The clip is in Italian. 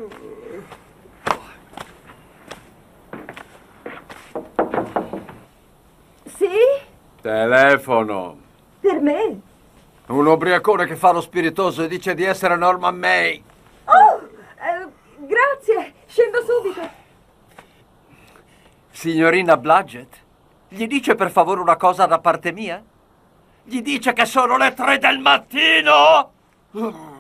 Sì? Telefono. Per me? Un ubriacone che fa lo spiritoso e dice di essere Norman May. Oh, grazie, scendo subito. Signorina Blodgett, gli dice per favore una cosa da parte mia? Gli dice che sono le 3 del mattino?